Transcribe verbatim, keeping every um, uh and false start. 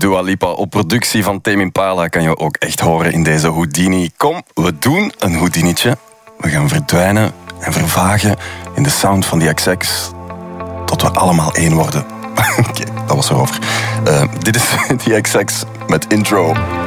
Dua Lipa op productie van Tame Impala kan je ook echt horen in deze Houdini. Kom, we doen een Houdinietje. We gaan verdwijnen en vervagen in de sound van die X X tot we allemaal één worden. Oké, okay, dat was erover. Uh, dit is die X X met Intro.